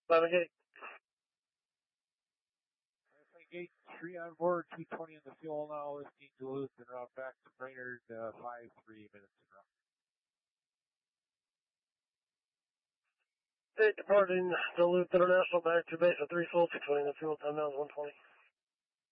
Gate. Gate 3 on board, 220 in the fuel now, lifting Duluth and route back to Brainerd, 5-3 minutes in route. State departing Duluth International back to base at 3 full, 220 in the fuel, time now is 120.